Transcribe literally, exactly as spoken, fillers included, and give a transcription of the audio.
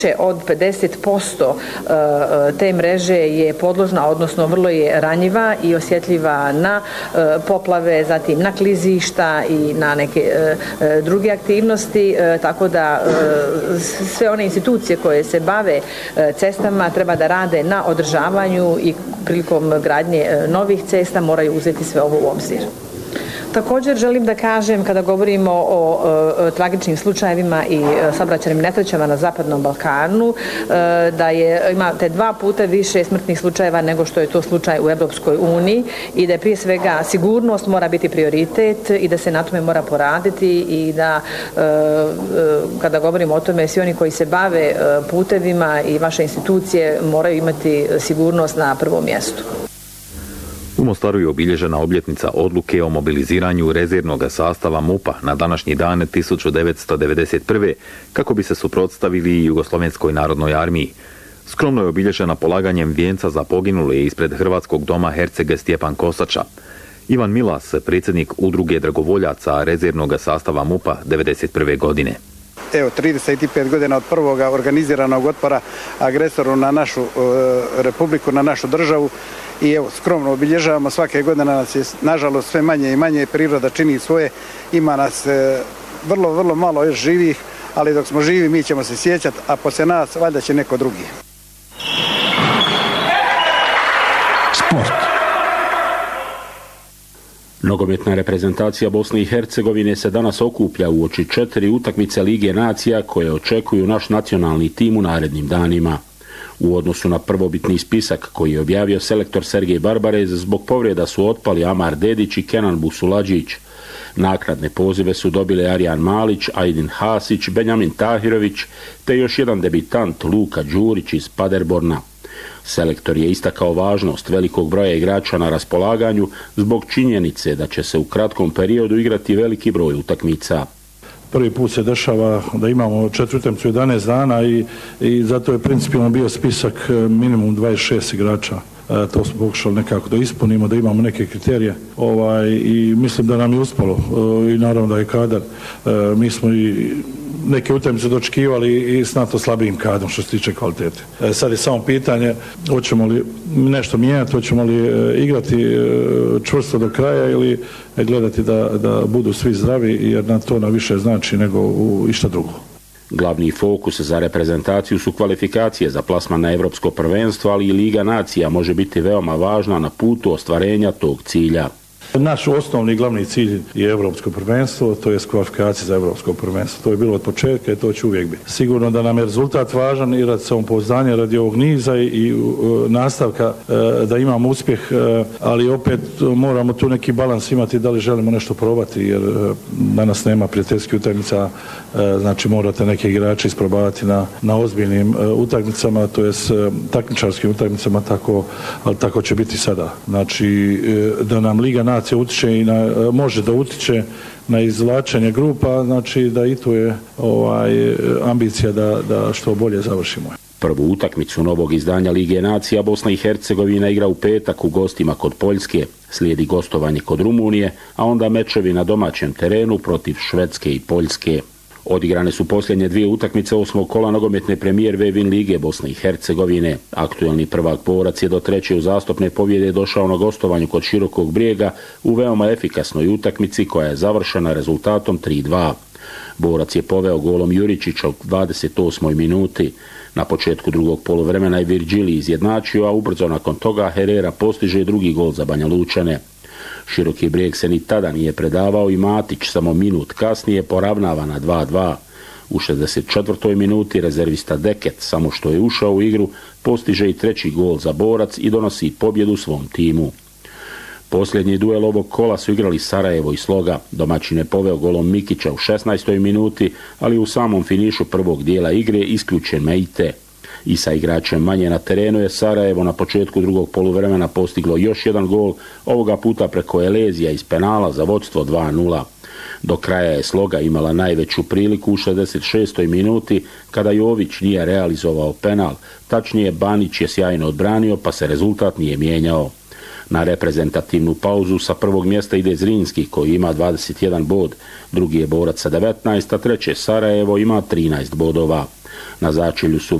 Od pedeset posto te mreže je podložna, odnosno vrlo je ranjiva i osjetljiva na poplave, zatim na klizišta i na neke druge aktivnosti, tako da sve one institucije koje se bave cestama treba da rade na održavanju i prilikom gradnje novih cesta moraju uzeti sve ovo u obzir. Također želim da kažem, kada govorimo o, o, o tragičnim slučajevima i saobraćajnim nesrećama na Zapadnom Balkanu, e, da je, imate dva puta više smrtnih slučajeva nego što je to slučaj u Evropskoj uniji i da je prije svega sigurnost mora biti prioritet i da se na tome mora poraditi i da e, e, kada govorimo o tome, svi oni koji se bave e, putevima i vaše institucije moraju imati sigurnost na prvom mjestu. U Mostaru je obilježena obljetnica odluke o mobiliziranju rezervnog sastava MUP-a na današnji dan tisuću devetsto devedeset prve. kako bi se suprotstavili Jugoslovenskoj narodnoj armiji. Skromno je obilježena polaganjem vijenca za poginule ispred Hrvatskog doma Herceg Stjepan Kosača. Ivan Milas, predsjednik udruge dragovoljaca rezervnog sastava MUP-a devedeset prve. godine. Evo, trideset pet godina od prvoga organiziranog otpora agresoru na našu e, republiku, na našu državu. I evo, skromno obilježavamo, svake godine nas je nažalost sve manje i manje, priroda čini svoje, ima nas e, vrlo, vrlo malo još živih, ali dok smo živi mi ćemo se sjećati, a poslije nas valjda će neko drugi. Sport. Nogometna reprezentacija Bosne i Hercegovine se danas okuplja uoči četiri utakmice Lige nacija koje očekuju naš nacionalni tim u narednim danima. U odnosu na prvobitni spisak koji je objavio selektor Sergej Barbarez, zbog povreda su otpali Amar Dedić i Kenan Busuladžić. Naknadne pozive su dobile Arjan Malić, Ajdin Hasić, Benjamin Tahirović te još jedan debitant Luka Đurić iz Paderborna. Selektor je istakao važnost velikog broja igrača na raspolaganju zbog činjenice da će se u kratkom periodu igrati veliki broj utakmica. Prvi put se dešava da imamo četiri utakmice u jedanaest dana i, i zato je principijalno bio spisak minimum dvadeset šest igrača. E, to smo pokušali nekako da ispunimo, da imamo neke kriterije ovaj, i mislim da nam je uspalo e, i naravno da je kadar. E, mi smo i neke utakmice dočekivali i s nato slabijim kadrom što se tiče kvalitete. E, sad je samo pitanje hoćemo li nešto mijenjati, hoćemo li e, igrati e, čvrsto do kraja ili e, gledati da, da budu svi zdravi, jer na to na više znači nego u išta drugo. Glavni fokus za reprezentaciju su kvalifikacije za plasman na Evropsko prvenstvo, ali i Liga nacija može biti veoma važna na putu ostvarenja tog cilja. Naš osnovni glavni cilj je Evropsko prvenstvo, to je kvalifikacija za Evropsko prvenstvo. To je bilo od početka i to će uvijek biti. Sigurno da nam je rezultat važan i radi samopouzdanja, radi ovog niza i, i uh, nastavka uh, da imamo uspjeh, uh, ali opet uh, moramo tu neki balans imati da li želimo nešto probati, jer uh, danas nema prijateljskih utakmica, uh, znači morate neke igrače isprobavati na, na ozbiljnim uh, utakmicama, to jest uh, takmičarskim utakmicama, tako, ali tako će biti sada. Znači uh, da nam Liga nacija utiče i na, može da utiče na izvlačenje grupa, znači da i tu je ovaj, ambicija da, da što bolje završimo. Prvu utakmicu novog izdanja Lige nacija Bosna i Hercegovina igra u petak u gostima kod Poljske, slijedi gostovanje kod Rumunije, a onda mečevi na domaćem terenu protiv Švedske i Poljske. Odigrane su posljednje dvije utakmice osmog kola nogometne premijer Vevin Lige Bosne i Hercegovine. Aktuelni prvak Borac je do treće uzastopne pobjede došao na gostovanju kod Širokog Brijega u veoma efikasnoj utakmici koja je završena rezultatom tri dva. Borac je poveo golom Juričića u dvadeset osmoj minuti. Na početku drugog poluvremena je Virgili izjednačio, a ubrzo nakon toga Herrera postiže drugi gol za Banja Lučane. Široki Brijeg se ni tada nije predavao i Matić samo minut kasnije poravnava na dva dva. U šezdeset četvrtoj minuti rezervista Deket, samo što je ušao u igru, postiže i treći gol za Borac i donosi pobjedu svom timu. Posljednji duel ovog kola su igrali Sarajevo i Sloga. Domaćin je poveo golom Mikića u šesnaestoj minuti, ali u samom finišu prvog dijela igre isključen Meite. I sa igračem manje na terenu je Sarajevo na početku drugog poluvremena postiglo još jedan gol, ovoga puta preko Elezija iz penala za vodstvo dva nula. Do kraja je Sloga imala najveću priliku u šezdeset šestoj minuti kada Jović nije realizovao penal, tačnije Banić je sjajno odbranio pa se rezultat nije mijenjao. Na reprezentativnu pauzu sa prvog mjesta ide Zrinski koji ima dvadeset jedan bod, drugi je Borac sa devetnaest, a treće Sarajevo ima trinaest bodova. Na začelju su